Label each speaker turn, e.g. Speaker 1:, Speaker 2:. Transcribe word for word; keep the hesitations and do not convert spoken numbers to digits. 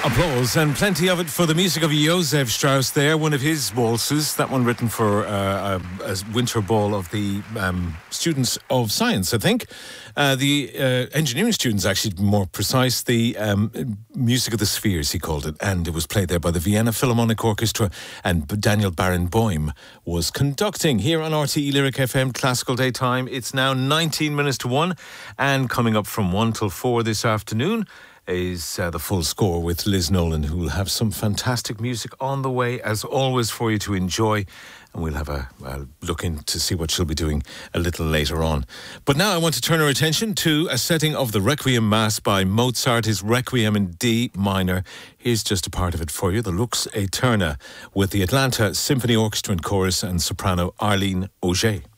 Speaker 1: Applause, and plenty of it for the music of Josef Strauss there, one of his waltzes, that one written for uh, a, a winter ball of the um, students of science, I think. Uh, the uh, engineering students, actually, to be more precise, the um, music of the spheres, he called it, and it was played there by the Vienna Philharmonic Orchestra, and Daniel Barenboim was conducting here on R T E Lyric F M Classical Daytime. It's now nineteen minutes to one, and coming up from one till four this afternoon is uh, the full score with Liz Nolan, who will have some fantastic music on the way, as always, for you to enjoy. And we'll have a, a look in to see what she'll be doing a little later on. But now I want to turn our attention to a setting of the Requiem Mass by Mozart, his Requiem in D minor. Here's just a part of it for you, the Lux Aeterna, with the Atlanta Symphony Orchestra and Chorus and soprano Arlene Auger.